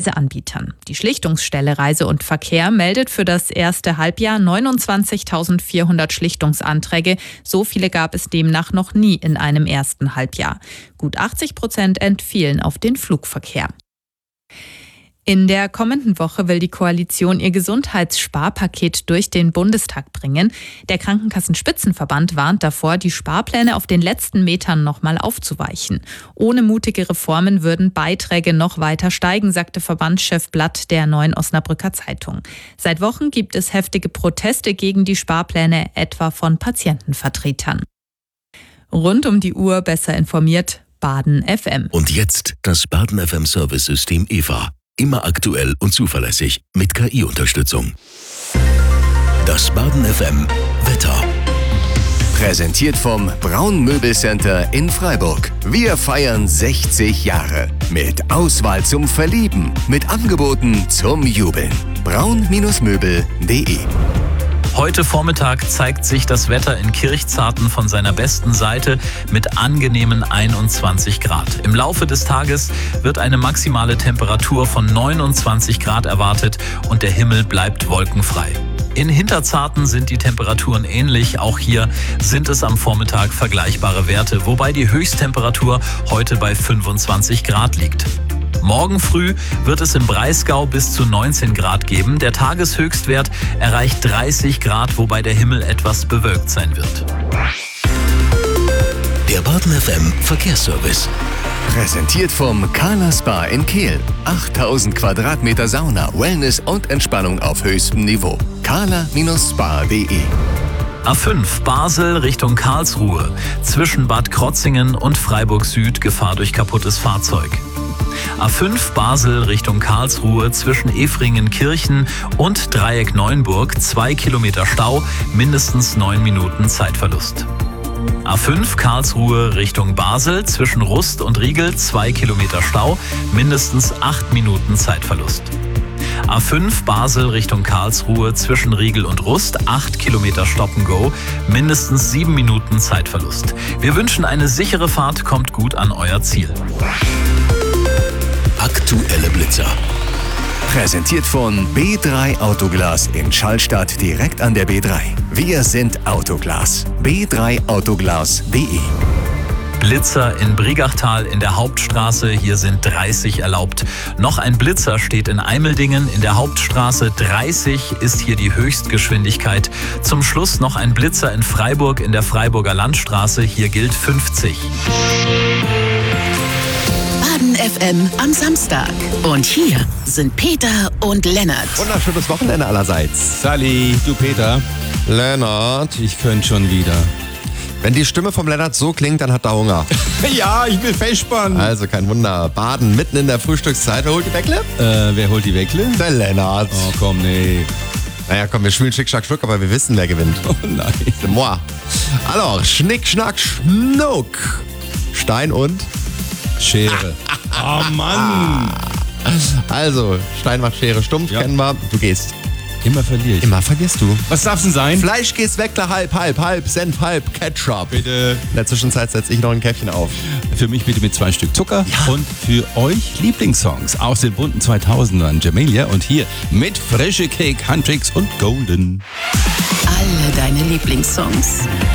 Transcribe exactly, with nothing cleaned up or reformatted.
Reiseanbietern. Die Schlichtungsstelle Reise und Verkehr meldet für das erste Halbjahr neunundzwanzigtausendvierhundert Schlichtungsanträge. So viele gab es demnach noch nie in einem ersten Halbjahr. Gut achtzig Prozent entfielen auf den Flugverkehr. In der kommenden Woche will die Koalition ihr Gesundheitssparpaket durch den Bundestag bringen. Der Krankenkassenspitzenverband warnt davor, die Sparpläne auf den letzten Metern nochmal aufzuweichen. Ohne mutige Reformen würden Beiträge noch weiter steigen, sagte Verbandschef Blatt der Neuen Osnabrücker Zeitung. Seit Wochen gibt es heftige Proteste gegen die Sparpläne, etwa von Patientenvertretern. Rund um die Uhr besser informiert, Baden F M. Und jetzt das Baden F M Service-System E V A. Immer aktuell und zuverlässig mit K I-Unterstützung. Das Baden F M Wetter. Präsentiert vom Braun Möbelcenter in Freiburg. Wir feiern sechzig Jahre. Mit Auswahl zum Verlieben. Mit Angeboten zum Jubeln. braun Möbel punkt de. Heute Vormittag zeigt sich das Wetter in Kirchzarten von seiner besten Seite mit angenehmen einundzwanzig Grad. Im Laufe des Tages wird eine maximale Temperatur von neunundzwanzig Grad erwartet und der Himmel bleibt wolkenfrei. In Hinterzarten sind die Temperaturen ähnlich. Auch hier sind es am Vormittag vergleichbare Werte, wobei die Höchsttemperatur heute bei fünfundzwanzig Grad liegt. Morgen früh wird es im Breisgau bis zu neunzehn Grad geben. Der Tageshöchstwert erreicht dreißig Grad, wobei der Himmel etwas bewölkt sein wird. Der Baden F M Verkehrsservice. Präsentiert vom Carla Spa in Kehl. achttausend Quadratmeter Sauna, Wellness und Entspannung auf höchstem Niveau. carla Spa punkt de. A fünf Basel Richtung Karlsruhe. Zwischen Bad Krotzingen und Freiburg Süd Gefahr durch kaputtes Fahrzeug. A fünf Basel Richtung Karlsruhe zwischen Efringen-Kirchen und Dreieck Neuenburg. Zwei Kilometer Stau, mindestens neun Minuten Zeitverlust. A fünf Karlsruhe Richtung Basel zwischen Rust und Riegel. Zwei Kilometer Stau, mindestens acht Minuten Zeitverlust. A fünf Basel Richtung Karlsruhe zwischen Riegel und Rust, acht Kilometer Stop-and-Go, mindestens sieben Minuten Zeitverlust. Wir wünschen eine sichere Fahrt, kommt gut an euer Ziel. Aktuelle Blitzer. Präsentiert von B drei Autoglas in Schallstadt direkt an der B drei. Wir sind Autoglas. b drei autoglas punkt de. Blitzer in Brigachtal in der Hauptstraße, hier sind dreißig erlaubt. Noch ein Blitzer steht in Eimeldingen in der Hauptstraße, dreißig ist hier die Höchstgeschwindigkeit. Zum Schluss noch ein Blitzer in Freiburg in der Freiburger Landstraße, hier gilt fünfzig. Baden F M am Samstag. Und hier sind Peter und Lennart. Wunderschönes Wochenende allerseits. Sally, du Peter. Lennart. Ich könnte schon wieder. Wenn die Stimme vom Lennart so klingt, dann hat er Hunger. Ja, ich will festspannen. Also kein Wunder. Baden mitten in der Frühstückszeit. Wer holt die Weckle? Äh, wer holt die Weckle? Der Lennart. Oh, komm, nee. Naja, komm, wir spielen Schnick, Schnack, Schnuck, aber wir wissen, wer gewinnt. Oh nein. Moi. Alors, Schnick, Schnack, Schnuck. Stein und? Schere. Oh Mann. Also, Stein macht Schere stumpf, Ja. kennen wir. Du gehst. Immer verliere ich. Immer verlierst du. Was darf's denn sein? Fleisch gehst Weckle, halb, halb, halb, Senf, halb, Ketchup. Bitte. In der Zwischenzeit setze ich noch ein Käffchen auf. Für mich bitte mit zwei Stück Zucker. Ja. Und für euch Lieblingssongs aus den bunten zweitausendern. Jamelia und hier mit Frische Cake, Huntrix und Golden. Alle deine Lieblingssongs.